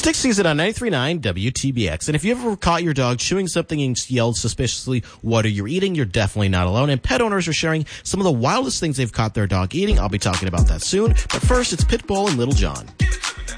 Tick Season on 93.9 WTBX. And if you ever caught your dog chewing something and yelled suspiciously, "What are you eating?" you're definitely not alone. And pet owners are sharing some of the wildest things they've caught their dog eating. I'll be talking about that soon. But first, it's Pitbull and Little John.